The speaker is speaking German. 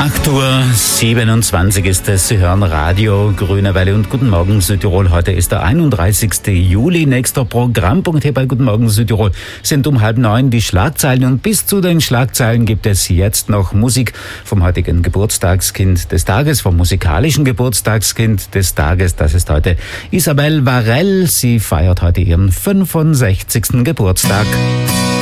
8:27 Uhr ist es. Sie hören Radio Grüne Welle und Guten Morgen Südtirol. Heute ist der 31. Juli. Nächster Programmpunkt hier bei Guten Morgen Südtirol sind um 8:30 die Schlagzeilen. Und bis zu den Schlagzeilen gibt es jetzt noch Musik vom heutigen Geburtstagskind des Tages, vom musikalischen Geburtstagskind des Tages. Das ist heute Isabelle Varell. Sie feiert heute ihren 65. Geburtstag.